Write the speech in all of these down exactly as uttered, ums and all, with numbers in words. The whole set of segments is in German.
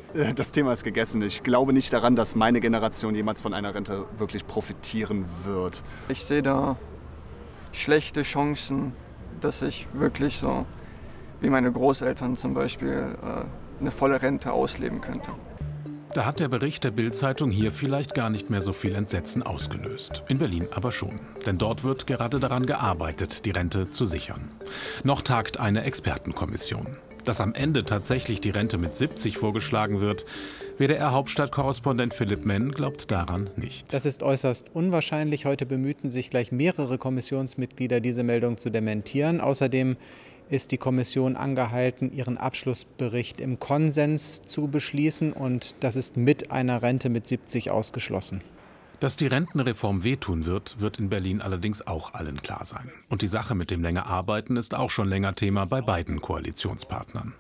Das Thema ist gegessen. Ich glaube nicht daran, dass meine Generation jemals von einer Rente wirklich profitieren wird. Ich sehe da schlechte Chancen, dass ich wirklich so wie meine Großeltern zum Beispiel eine volle Rente ausleben könnte. Da hat der Bericht der Bild-Zeitung hier vielleicht gar nicht mehr so viel Entsetzen ausgelöst. In Berlin aber schon. Denn dort wird gerade daran gearbeitet, die Rente zu sichern. Noch tagt eine Expertenkommission. Dass am Ende tatsächlich die Rente mit siebzig vorgeschlagen wird, W D R-Hauptstadt-Korrespondent Philipp Menn glaubt daran nicht. Das ist äußerst unwahrscheinlich. Heute bemühten sich gleich mehrere Kommissionsmitglieder, diese Meldung zu dementieren. Außerdem ist die Kommission angehalten, ihren Abschlussbericht im Konsens zu beschließen. Und das ist mit einer Rente mit siebzig ausgeschlossen. Dass die Rentenreform wehtun wird, wird in Berlin allerdings auch allen klar sein. Und die Sache mit dem länger Arbeiten ist auch schon länger Thema bei beiden Koalitionspartnern.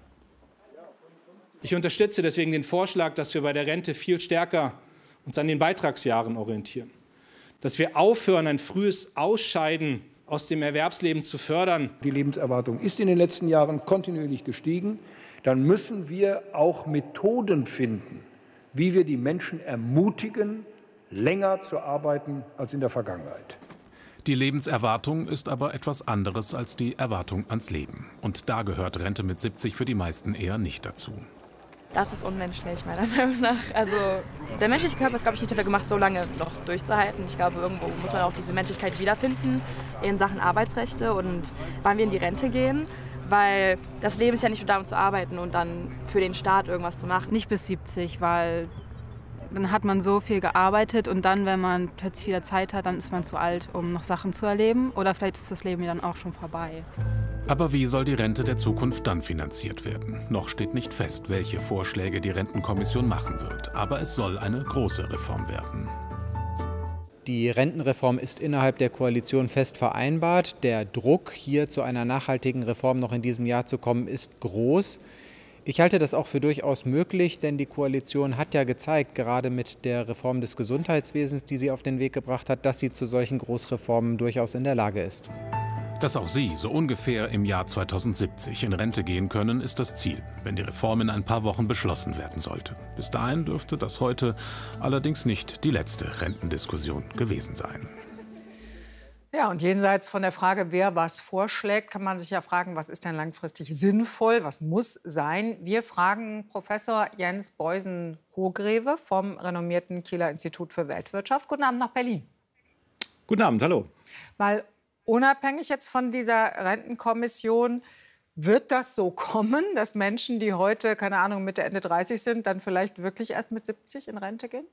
Ich unterstütze deswegen den Vorschlag, dass wir bei der Rente viel stärker uns an den Beitragsjahren orientieren. Dass wir aufhören, ein frühes Ausscheiden aus dem Erwerbsleben zu fördern. Die Lebenserwartung ist in den letzten Jahren kontinuierlich gestiegen. Dann müssen wir auch Methoden finden, wie wir die Menschen ermutigen, länger zu arbeiten als in der Vergangenheit. Die Lebenserwartung ist aber etwas anderes als die Erwartung ans Leben. Und da gehört Rente mit siebzig für die meisten eher nicht dazu. Das ist unmenschlich, meiner Meinung nach. Also der menschliche Körper ist, glaube ich, nicht dafür gemacht, so lange noch durchzuhalten. Ich glaube, irgendwo muss man auch diese Menschlichkeit wiederfinden in Sachen Arbeitsrechte und wann wir in die Rente gehen. Weil das Leben ist ja nicht nur da, um zu arbeiten und dann für den Staat irgendwas zu machen. Nicht bis siebzig, weil dann hat man so viel gearbeitet und dann, wenn man plötzlich wieder Zeit hat, dann ist man zu alt, um noch Sachen zu erleben. Oder vielleicht ist das Leben ja dann auch schon vorbei. Aber wie soll die Rente der Zukunft dann finanziert werden? Noch steht nicht fest, welche Vorschläge die Rentenkommission machen wird. Aber es soll eine große Reform werden. Die Rentenreform ist innerhalb der Koalition fest vereinbart. Der Druck, hier zu einer nachhaltigen Reform noch in diesem Jahr zu kommen, ist groß. Ich halte das auch für durchaus möglich, denn die Koalition hat ja gezeigt, gerade mit der Reform des Gesundheitswesens, die sie auf den Weg gebracht hat, dass sie zu solchen Großreformen durchaus in der Lage ist. Dass auch sie so ungefähr im Jahr zweitausendsiebzig in Rente gehen können, ist das Ziel, wenn die Reform in ein paar Wochen beschlossen werden sollte. Bis dahin dürfte das heute allerdings nicht die letzte Rentendiskussion gewesen sein. Ja, und jenseits von der Frage, wer was vorschlägt, kann man sich ja fragen, was ist denn langfristig sinnvoll, was muss sein? Wir fragen Professor Jens Beusen-Hogreve vom renommierten Kieler Institut für Weltwirtschaft. Guten Abend nach Berlin. Guten Abend, hallo. Mal unabhängig jetzt von dieser Rentenkommission, wird das so kommen, dass Menschen, die heute, keine Ahnung, Mitte, Ende dreißig sind, dann vielleicht wirklich erst mit siebzig in Rente gehen?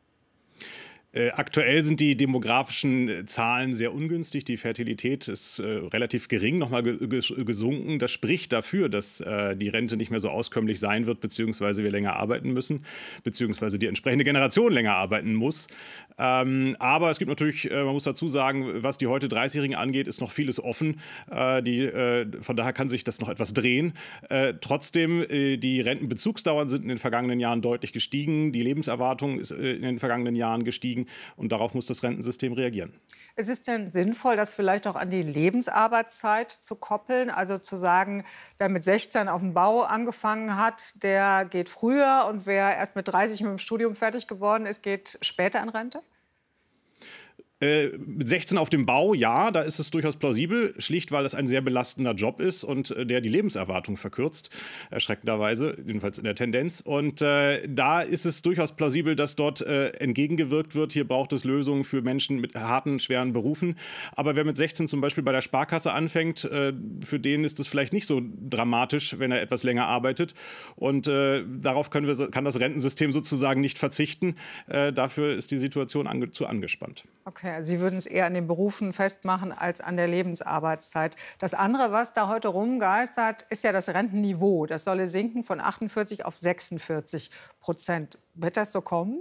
Äh, aktuell sind die demografischen Zahlen sehr ungünstig. Die Fertilität ist äh, relativ gering, noch mal ge gesunken. Das spricht dafür, dass äh, die Rente nicht mehr so auskömmlich sein wird, beziehungsweise wir länger arbeiten müssen, beziehungsweise die entsprechende Generation länger arbeiten muss. Ähm, aber es gibt natürlich, äh, man muss dazu sagen, was die heute dreißigjährigen angeht, ist noch vieles offen. Äh, die, äh, von daher kann sich das noch etwas drehen. Äh, trotzdem, äh, die Rentenbezugsdauern sind in den vergangenen Jahren deutlich gestiegen. Die Lebenserwartung ist äh, in den vergangenen Jahren gestiegen. Und darauf muss das Rentensystem reagieren. Ist es denn sinnvoll, das vielleicht auch an die Lebensarbeitszeit zu koppeln? Also zu sagen, wer mit sechzehn auf dem Bau angefangen hat, der geht früher. Und wer erst mit dreißig mit dem Studium fertig geworden ist, geht später in Rente? Äh, mit sechzehn auf dem Bau, ja, da ist es durchaus plausibel, schlicht weil das ein sehr belastender Job ist und äh, der die Lebenserwartung verkürzt, erschreckenderweise, jedenfalls in der Tendenz. Und äh, da ist es durchaus plausibel, dass dort äh, entgegengewirkt wird. Hier braucht es Lösungen für Menschen mit harten, schweren Berufen. Aber wer mit sechzehn zum Beispiel bei der Sparkasse anfängt, äh, für den ist es vielleicht nicht so dramatisch, wenn er etwas länger arbeitet. Und äh, darauf können wir, kann das Rentensystem sozusagen nicht verzichten. Äh, dafür ist die Situation ange zu angespannt. Okay. Sie würden es eher an den Berufen festmachen als an der Lebensarbeitszeit. Das andere, was da heute rumgeistert, ist ja das Rentenniveau. Das solle sinken von achtundvierzig auf sechsundvierzig Prozent. Wird das so kommen?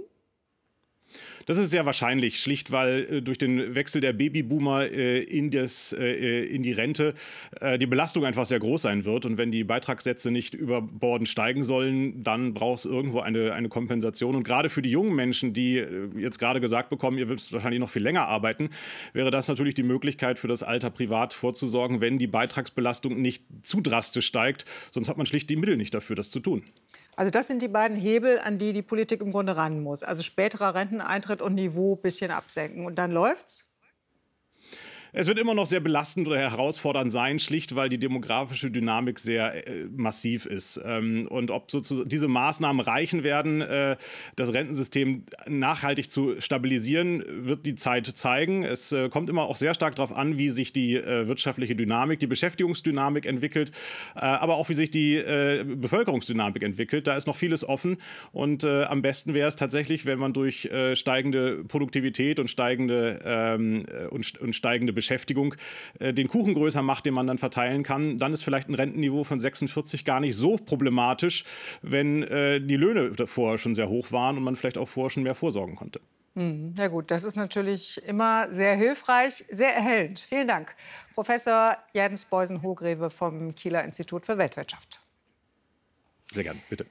Das ist sehr wahrscheinlich, schlicht weil äh, durch den Wechsel der Babyboomer äh, in, das, äh, in die Rente äh, die Belastung einfach sehr groß sein wird. Und wenn die Beitragssätze nicht überbordend steigen sollen, dann braucht es irgendwo eine, eine Kompensation. Und gerade für die jungen Menschen, die äh, jetzt gerade gesagt bekommen, ihr müsst wahrscheinlich noch viel länger arbeiten, wäre das natürlich die Möglichkeit, für das Alter privat vorzusorgen, wenn die Beitragsbelastung nicht zu drastisch steigt. Sonst hat man schlicht die Mittel nicht dafür, das zu tun. Also das sind die beiden Hebel, an die die Politik im Grunde ran muss. Also späterer Renteneintritt und Niveau ein bisschen absenken. Und dann läuft's? Es wird immer noch sehr belastend oder herausfordernd sein, schlicht weil die demografische Dynamik sehr äh, massiv ist. Ähm, und ob sozusagen diese Maßnahmen reichen werden, äh, das Rentensystem nachhaltig zu stabilisieren, wird die Zeit zeigen. Es äh, kommt immer auch sehr stark darauf an, wie sich die äh, wirtschaftliche Dynamik, die Beschäftigungsdynamik entwickelt, äh, aber auch wie sich die äh, Bevölkerungsdynamik entwickelt. Da ist noch vieles offen und äh, am besten wäre es tatsächlich, wenn man durch äh, steigende Produktivität und steigende, ähm, und, und steigende Beschäftigung äh, den Kuchen größer macht, den man dann verteilen kann. Dann ist vielleicht ein Rentenniveau von sechsundvierzig gar nicht so problematisch, wenn äh, die Löhne vorher schon sehr hoch waren und man vielleicht auch vorher schon mehr vorsorgen konnte. Hm, ja gut, das ist natürlich immer sehr hilfreich, sehr erhellend. Vielen Dank, Professor Jens Beusen-Hohgreve vom Kieler Institut für Weltwirtschaft. Sehr gern, bitte.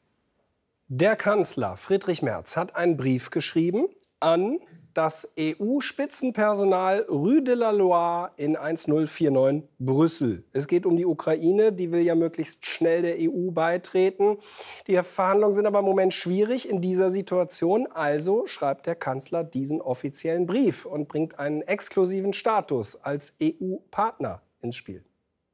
Der Kanzler Friedrich Merz hat einen Brief geschrieben an das E U-Spitzenpersonal Rue de la Loire in eins null vier neun Brüssel. Es geht um die Ukraine, die will ja möglichst schnell der E U beitreten. Die Verhandlungen sind aber im Moment schwierig in dieser Situation. Also schreibt der Kanzler diesen offiziellen Brief und bringt einen exklusiven Status als E U-Partner ins Spiel.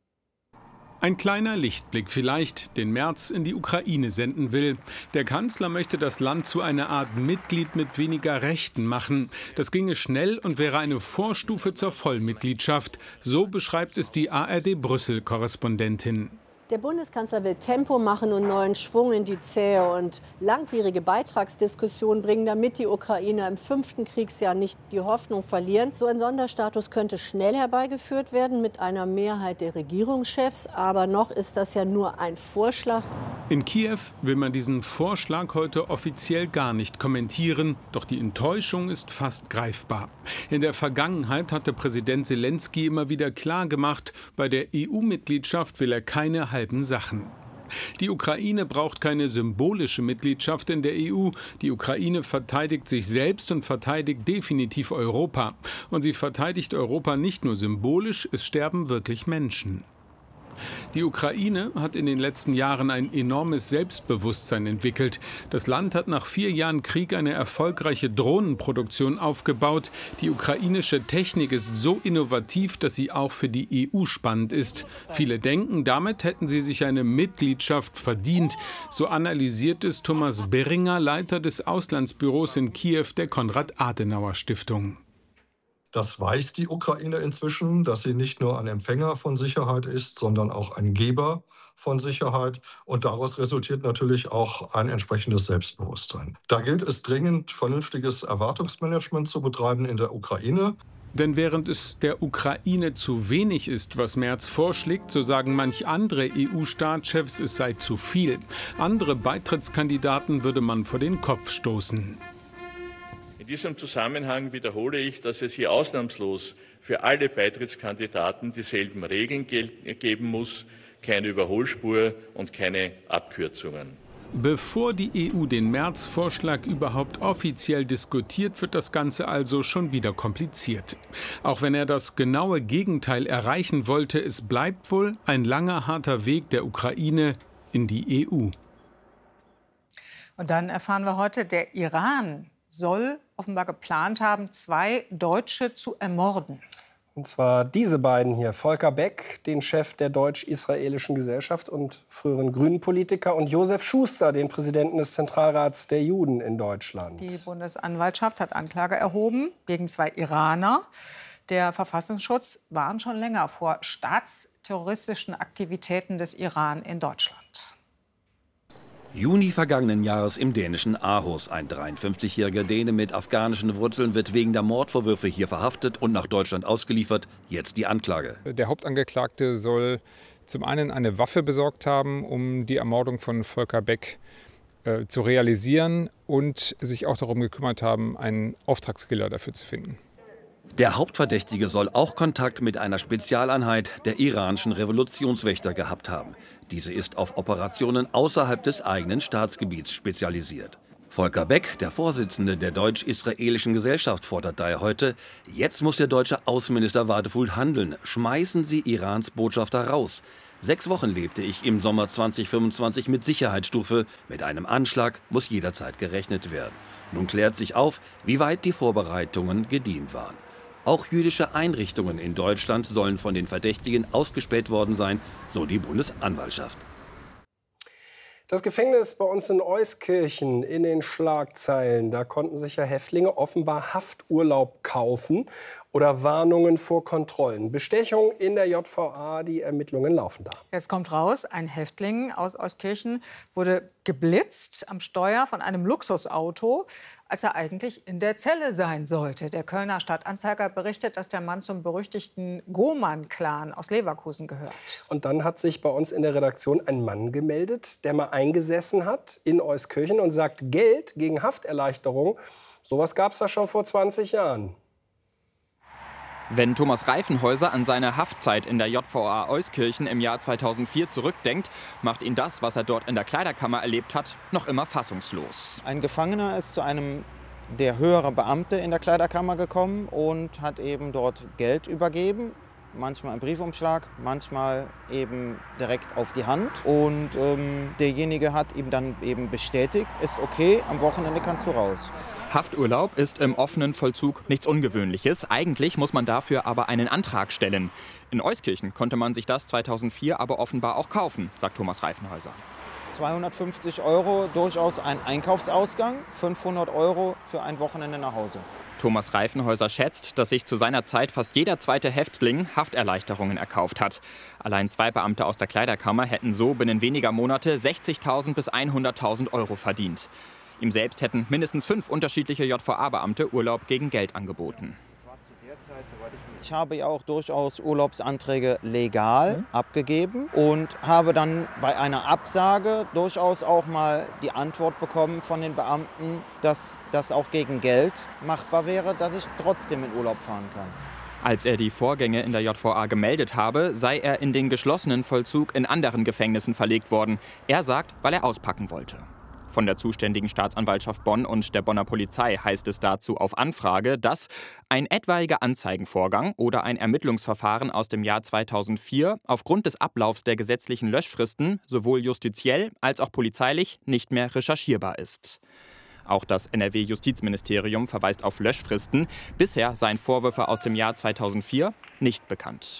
Ein kleiner Lichtblick vielleicht, den Merz in die Ukraine senden will. Der Kanzler möchte das Land zu einer Art Mitglied mit weniger Rechten machen. Das ginge schnell und wäre eine Vorstufe zur Vollmitgliedschaft. So beschreibt es die A R D-Brüssel-Korrespondentin. Der Bundeskanzler will Tempo machen und neuen Schwung in die zähe und langwierige Beitragsdiskussion bringen, damit die Ukrainer im fünften Kriegsjahr nicht die Hoffnung verlieren. So ein Sonderstatus könnte schnell herbeigeführt werden mit einer Mehrheit der Regierungschefs. Aber noch ist das ja nur ein Vorschlag. In Kiew will man diesen Vorschlag heute offiziell gar nicht kommentieren. Doch die Enttäuschung ist fast greifbar. In der Vergangenheit hatte Präsident Selenskyj immer wieder klargemacht, bei der E U-Mitgliedschaft will er keine halben Sachen. Die Ukraine braucht keine symbolische Mitgliedschaft in der E U. Die Ukraine verteidigt sich selbst und verteidigt definitiv Europa. Und sie verteidigt Europa nicht nur symbolisch, es sterben wirklich Menschen. Die Ukraine hat in den letzten Jahren ein enormes Selbstbewusstsein entwickelt. Das Land hat nach vier Jahren Krieg eine erfolgreiche Drohnenproduktion aufgebaut. Die ukrainische Technik ist so innovativ, dass sie auch für die E U spannend ist. Viele denken, damit hätten sie sich eine Mitgliedschaft verdient. So analysiert es Thomas Beringer, Leiter des Auslandsbüros in Kiew der Konrad-Adenauer-Stiftung. Das weiß die Ukraine inzwischen, dass sie nicht nur ein Empfänger von Sicherheit ist, sondern auch ein Geber von Sicherheit. Und daraus resultiert natürlich auch ein entsprechendes Selbstbewusstsein. Da gilt es dringend, vernünftiges Erwartungsmanagement zu betreiben in der Ukraine. Denn während es der Ukraine zu wenig ist, was Merz vorschlägt, so sagen manch andere E U-Staatschefs, es sei zu viel. Andere Beitrittskandidaten würde man vor den Kopf stoßen. In diesem Zusammenhang wiederhole ich, dass es hier ausnahmslos für alle Beitrittskandidaten dieselben Regeln geben muss, keine Überholspur und keine Abkürzungen. Bevor die E U den Merz-Vorschlag überhaupt offiziell diskutiert, wird das Ganze also schon wieder kompliziert. Auch wenn er das genaue Gegenteil erreichen wollte, es bleibt wohl ein langer, harter Weg der Ukraine in die E U. Und dann erfahren wir heute, der Iran soll offenbar geplant haben, zwei Deutsche zu ermorden. Und zwar diese beiden hier, Volker Beck, den Chef der Deutsch-Israelischen Gesellschaft und früheren Grünen-Politiker, und Josef Schuster, den Präsidenten des Zentralrats der Juden in Deutschland. Die Bundesanwaltschaft hat Anklage erhoben gegen zwei Iraner. Der Verfassungsschutz warnt schon länger vor staatsterroristischen Aktivitäten des Iran in Deutschland. Juni vergangenen Jahres im dänischen Aarhus. Ein dreiundfünfzigjähriger Däne mit afghanischen Wurzeln wird wegen der Mordvorwürfe hier verhaftet und nach Deutschland ausgeliefert. Jetzt die Anklage. Der Hauptangeklagte soll zum einen eine Waffe besorgt haben, um die Ermordung von Volker Beck äh, zu realisieren, und sich auch darum gekümmert haben, einen Auftragskiller dafür zu finden. Der Hauptverdächtige soll auch Kontakt mit einer Spezialeinheit der iranischen Revolutionswächter gehabt haben. Diese ist auf Operationen außerhalb des eigenen Staatsgebiets spezialisiert. Volker Beck, der Vorsitzende der Deutsch-Israelischen Gesellschaft, fordert daher heute, jetzt muss der deutsche Außenminister Wadefuhl handeln. Schmeißen Sie Irans Botschafter raus. Sechs Wochen lebte ich im Sommer zweitausendfünfundzwanzig mit Sicherheitsstufe. Mit einem Anschlag muss jederzeit gerechnet werden. Nun klärt sich auf, wie weit die Vorbereitungen gediehen waren. Auch jüdische Einrichtungen in Deutschland sollen von den Verdächtigen ausgespäht worden sein, so die Bundesanwaltschaft. Das Gefängnis bei uns in Euskirchen in den Schlagzeilen. Da konnten sich ja Häftlinge offenbar Hafturlaub kaufen oder Warnungen vor Kontrollen. Bestechung in der J V A, die Ermittlungen laufen da. Jetzt kommt raus, ein Häftling aus Euskirchen wurde geblitzt am Steuer von einem Luxusauto, als er eigentlich in der Zelle sein sollte. Der Kölner Stadtanzeiger berichtet, dass der Mann zum berüchtigten Goman-Clan aus Leverkusen gehört. Und dann hat sich bei uns in der Redaktion ein Mann gemeldet, der mal eingesessen hat in Euskirchen und sagt, Geld gegen Hafterleichterung, sowas gab es da schon vor zwanzig Jahren. Wenn Thomas Reifenhäuser an seine Haftzeit in der J V A Euskirchen im Jahr zweitausendvier zurückdenkt, macht ihn das, was er dort in der Kleiderkammer erlebt hat, noch immer fassungslos. Ein Gefangener ist zu einem der höheren Beamte in der Kleiderkammer gekommen und hat eben dort Geld übergeben. Manchmal im Briefumschlag, manchmal eben direkt auf die Hand. Und ähm, derjenige hat ihm dann eben bestätigt, ist okay, am Wochenende kannst du raus. Hafturlaub ist im offenen Vollzug nichts Ungewöhnliches. Eigentlich muss man dafür aber einen Antrag stellen. In Euskirchen konnte man sich das zweitausendvier aber offenbar auch kaufen, sagt Thomas Reifenhäuser. zweihundertfünfzig Euro, durchaus ein Einkaufsausgang, fünfhundert Euro für ein Wochenende nach Hause. Thomas Reifenhäuser schätzt, dass sich zu seiner Zeit fast jeder zweite Häftling Hafterleichterungen erkauft hat. Allein zwei Beamte aus der Kleiderkammer hätten so binnen weniger Monate sechzigtausend bis hunderttausend Euro verdient. Ihm selbst hätten mindestens fünf unterschiedliche J V A-Beamte Urlaub gegen Geld angeboten. Ich habe ja auch durchaus Urlaubsanträge legal mhm. abgegeben und habe dann bei einer Absage durchaus auch mal die Antwort bekommen von den Beamten, dass das auch gegen Geld machbar wäre, dass ich trotzdem in Urlaub fahren kann. Als er die Vorgänge in der J V A gemeldet habe, sei er in den geschlossenen Vollzug in anderen Gefängnissen verlegt worden. Er sagt, weil er auspacken wollte. Von der zuständigen Staatsanwaltschaft Bonn und der Bonner Polizei heißt es dazu auf Anfrage, dass ein etwaiger Anzeigenvorgang oder ein Ermittlungsverfahren aus dem Jahr zweitausendvier aufgrund des Ablaufs der gesetzlichen Löschfristen sowohl justiziell als auch polizeilich nicht mehr recherchierbar ist. Auch das N R W-Justizministerium verweist auf Löschfristen. Bisher seien Vorwürfe aus dem Jahr zweitausendvier nicht bekannt.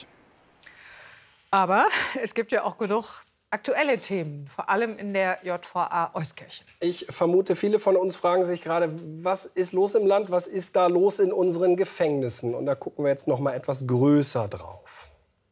Aber es gibt ja auch genug aktuelle Themen, vor allem in der J V A Euskirchen. Ich vermute, viele von uns fragen sich gerade, was ist los im Land, was ist da los in unseren Gefängnissen? Und da gucken wir jetzt noch mal etwas größer drauf.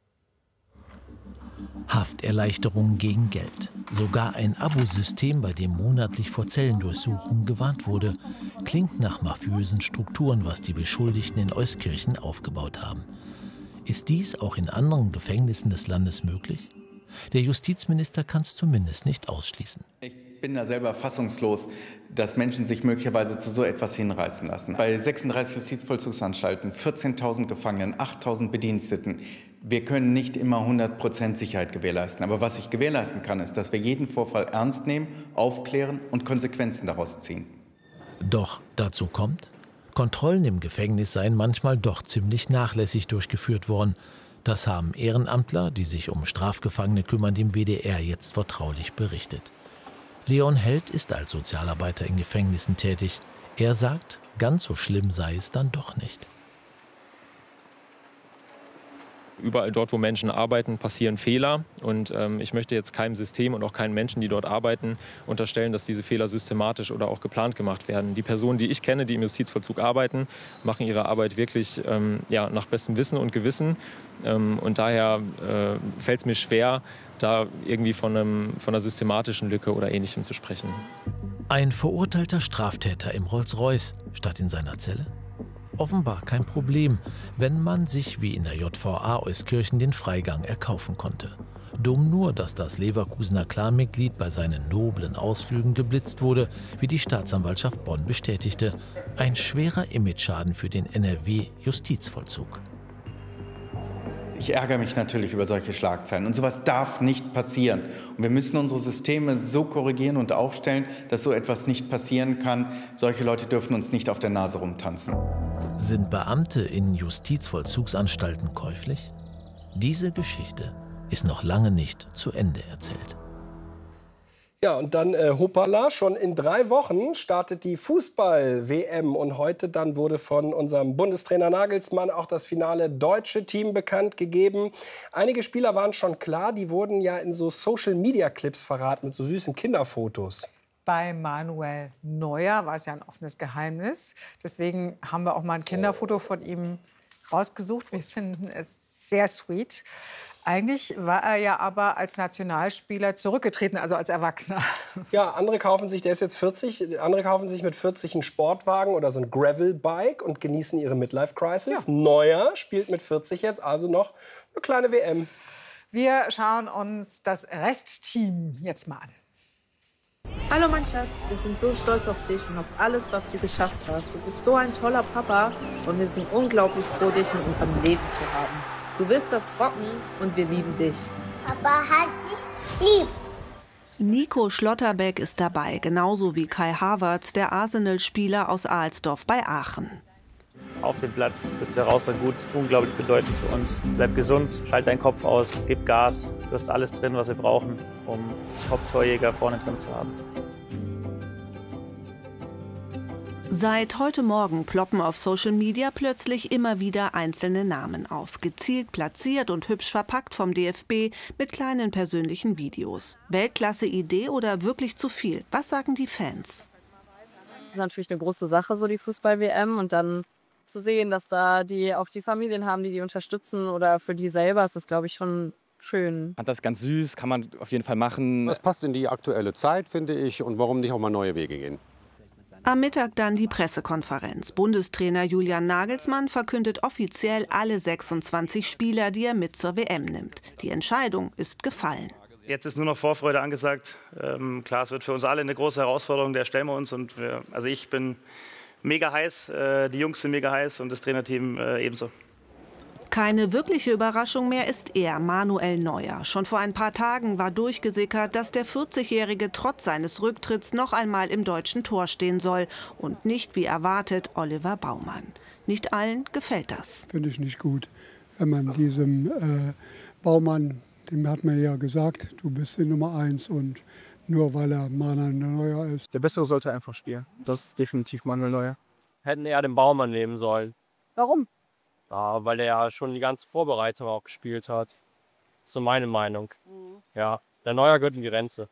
Hafterleichterung gegen Geld. Sogar ein Abosystem, bei dem monatlich vor Zellendurchsuchungen gewarnt wurde, klingt nach mafiösen Strukturen, was die Beschuldigten in Euskirchen aufgebaut haben. Ist dies auch in anderen Gefängnissen des Landes möglich? Der Justizminister kann es zumindest nicht ausschließen. Ich bin da selber fassungslos, dass Menschen sich möglicherweise zu so etwas hinreißen lassen. Bei sechsunddreißig Justizvollzugsanstalten, vierzehntausend Gefangenen, achttausend Bediensteten. Wir können nicht immer hundert Prozent Sicherheit gewährleisten. Aber was ich gewährleisten kann, ist, dass wir jeden Vorfall ernst nehmen, aufklären und Konsequenzen daraus ziehen. Doch dazu kommt, Kontrollen im Gefängnis seien manchmal doch ziemlich nachlässig durchgeführt worden. Das haben Ehrenamtler, die sich um Strafgefangene kümmern, dem W D R jetzt vertraulich berichtet. Leon Held ist als Sozialarbeiter in Gefängnissen tätig. Er sagt, ganz so schlimm sei es dann doch nicht. Überall dort, wo Menschen arbeiten, passieren Fehler. Und ähm, ich möchte jetzt keinem System und auch keinen Menschen, die dort arbeiten, unterstellen, dass diese Fehler systematisch oder auch geplant gemacht werden. Die Personen, die ich kenne, die im Justizvollzug arbeiten, machen ihre Arbeit wirklich ähm, ja, nach bestem Wissen und Gewissen. Ähm, und daher äh, fällt es mir schwer, da irgendwie von, einem, von einer systematischen Lücke oder Ähnlichem zu sprechen. Ein verurteilter Straftäter im Rolls-Royce statt in seiner Zelle? Offenbar kein Problem, wenn man sich wie in der J V A Euskirchen den Freigang erkaufen konnte. Dumm nur, dass das Leverkusener Clanmitglied bei seinen noblen Ausflügen geblitzt wurde, wie die Staatsanwaltschaft Bonn bestätigte. Ein schwerer Imageschaden für den N R W-Justizvollzug. Ich ärgere mich natürlich über solche Schlagzeilen. Und sowas darf nicht passieren. Und wir müssen unsere Systeme so korrigieren und aufstellen, dass so etwas nicht passieren kann. Solche Leute dürfen uns nicht auf der Nase rumtanzen. Sind Beamte in Justizvollzugsanstalten käuflich? Diese Geschichte ist noch lange nicht zu Ende erzählt. Ja, und dann äh, hoppala, schon in drei Wochen startet die Fußball-W M. Und heute dann wurde von unserem Bundestrainer Nagelsmann auch das finale deutsche Team bekannt gegeben. Einige Spieler waren schon klar, die wurden ja in so Social-Media-Clips verraten mit so süßen Kinderfotos. Bei Manuel Neuer war es ja ein offenes Geheimnis. Deswegen haben wir auch mal ein Kinderfoto von ihm rausgesucht. Wir finden es sehr sweet. Eigentlich war er ja aber als Nationalspieler zurückgetreten, also als Erwachsener. Ja, andere kaufen sich, der ist jetzt vierzig, andere kaufen sich mit vierzig einen Sportwagen oder so ein Gravel-Bike und genießen ihre Midlife-Crisis. Ja. Neuer spielt mit vierzig jetzt also noch eine kleine W M. Wir schauen uns das Restteam jetzt mal an. Hallo mein Schatz, wir sind so stolz auf dich und auf alles, was du geschafft hast. Du bist so ein toller Papa und wir sind unglaublich froh, dich in unserem Leben zu haben. Du wirst das rocken und wir lieben dich. Papa hat dich lieb. Nico Schlotterbeck ist dabei, genauso wie Kai Havertz, der Arsenal-Spieler aus Alsdorf bei Aachen. Auf dem Platz bist du heraus und gut, unglaublich bedeutend für uns. Bleib gesund, schalt deinen Kopf aus, gib Gas. Du hast alles drin, was wir brauchen, um Top-Torjäger vorne drin zu haben. Seit heute Morgen ploppen auf Social Media plötzlich immer wieder einzelne Namen auf. Gezielt platziert und hübsch verpackt vom D F B mit kleinen persönlichen Videos. Weltklasse-Idee oder wirklich zu viel? Was sagen die Fans? Das ist natürlich eine große Sache, so die Fußball-W M. Und dann zu sehen, dass da die auch die Familien haben, die die unterstützen oder für die selber, ist das, glaube ich, schon schön. Das ist ganz süß, kann man auf jeden Fall machen. Das passt in die aktuelle Zeit, finde ich. Und warum nicht auch mal neue Wege gehen? Am Mittag dann die Pressekonferenz. Bundestrainer Julian Nagelsmann verkündet offiziell alle sechsundzwanzig Spieler, die er mit zur W M nimmt. Die Entscheidung ist gefallen. Jetzt ist nur noch Vorfreude angesagt. Ähm, klar, es wird für uns alle eine große Herausforderung, der stellen wir uns. Und wir, also ich bin mega heiß, äh, die Jungs sind mega heiß und das Trainerteam äh, ebenso. Keine wirkliche Überraschung mehr ist er, Manuel Neuer. Schon vor ein paar Tagen war durchgesickert, dass der vierzigjährige trotz seines Rücktritts noch einmal im deutschen Tor stehen soll. Und nicht, wie erwartet, Oliver Baumann. Nicht allen gefällt das. Finde ich nicht gut, wenn man diesem äh, Baumann, dem hat man ja gesagt, du bist die Nummer eins und nur weil er Manuel Neuer ist. Der Bessere sollte einfach spielen. Das ist definitiv Manuel Neuer. Hätten eher den Baumann nehmen sollen. Warum? Ja, weil er ja schon die ganze Vorbereitung auch gespielt hat. So meine Meinung. Mhm. Ja, der Neuer gehört in die Rente.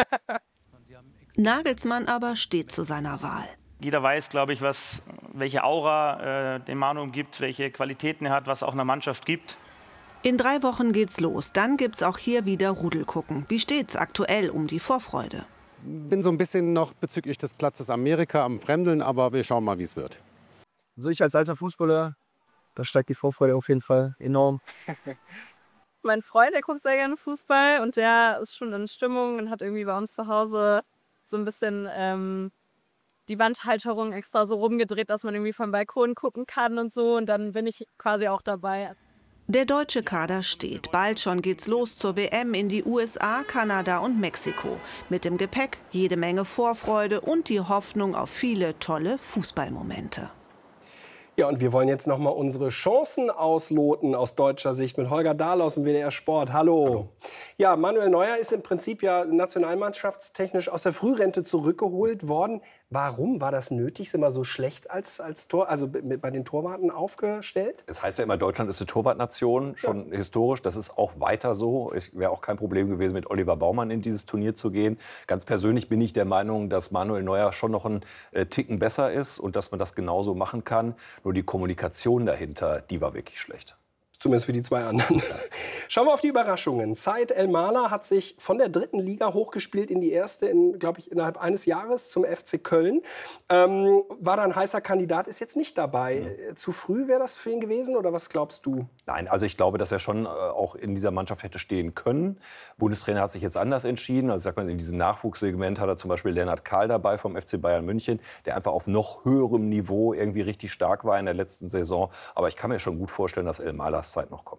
Nagelsmann aber steht zu seiner Wahl. Jeder weiß, glaube ich, was, welche Aura äh, dem Manu gibt, welche Qualitäten er hat, was auch einer Mannschaft gibt. In drei Wochen geht's los. Dann gibt's auch hier wieder Rudelgucken. Wie steht's aktuell um die Vorfreude? Bin so ein bisschen noch bezüglich des Platzes Amerika am Fremdeln, aber wir schauen mal, wie es wird. Also ich als alter Fußballer, da steigt die Vorfreude auf jeden Fall enorm. Mein Freund, der guckt sehr gerne Fußball und der ist schon in Stimmung und hat irgendwie bei uns zu Hause so ein bisschen ähm, die Wandhalterung extra so rumgedreht, dass man irgendwie vom Balkon gucken kann und so. Und dann bin ich quasi auch dabei. Der deutsche Kader steht. Bald schon geht's los zur W M in die U S A, Kanada und Mexiko. Mit dem Gepäck jede Menge Vorfreude und die Hoffnung auf viele tolle Fußballmomente. Ja, und wir wollen jetzt noch mal unsere Chancen ausloten aus deutscher Sicht mit Holger Dahl aus dem W D R Sport. Hallo. Hallo. Ja, Manuel Neuer ist im Prinzip ja nationalmannschaftstechnisch aus der Frührente zurückgeholt worden. Warum war das nötig? Sind wir so schlecht als, als Tor, also bei den Torwarten aufgestellt? Es heißt ja immer, Deutschland ist eine Torwartnation, schon ja. historisch. Das ist auch weiter so. Es wäre auch kein Problem gewesen, mit Oliver Baumann in dieses Turnier zu gehen. Ganz persönlich bin ich der Meinung, dass Manuel Neuer schon noch einen äh, Ticken besser ist und dass man das genauso machen kann. Nur die Kommunikation dahinter, die war wirklich schlecht. Zumindest für die zwei anderen. Schauen wir auf die Überraschungen. Said El-Mala hat sich von der dritten Liga hochgespielt in die erste, in, glaube ich, innerhalb eines Jahres zum F C Köln. Ähm, war da ein heißer Kandidat, ist jetzt nicht dabei. Mhm. Zu früh wäre das für ihn gewesen oder was glaubst du? Nein, also ich glaube, dass er schon äh, auch in dieser Mannschaft hätte stehen können. Bundestrainer hat sich jetzt anders entschieden. Also sagt man, in diesem Nachwuchssegment hat er zum Beispiel Lennart Kahl dabei vom F C Bayern München, der einfach auf noch höherem Niveau irgendwie richtig stark war in der letzten Saison. Aber ich kann mir schon gut vorstellen, dass El-Malas Zeit noch kommt.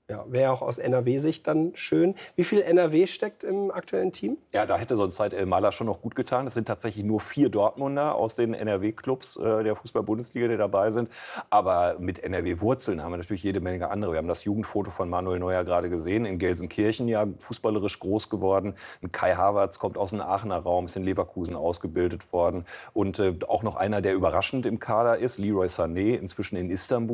Ja, wäre auch aus N R W-Sicht dann schön. Wie viel N R W steckt im aktuellen Team? Ja, da hätte sonst Zeit Elmalah schon noch gut getan. Es sind tatsächlich nur vier Dortmunder aus den N R W-Clubs äh, der Fußball-Bundesliga, die dabei sind. Aber mit N R W-Wurzeln haben wir natürlich jede Menge andere. Wir haben das Jugendfoto von Manuel Neuer gerade gesehen, in Gelsenkirchen ja fußballerisch groß geworden. Ein Kai Havertz kommt aus dem Aachener Raum, ist in Leverkusen ausgebildet worden. Und äh, auch noch einer, der überraschend im Kader ist, Leroy Sané, inzwischen in Istanbul.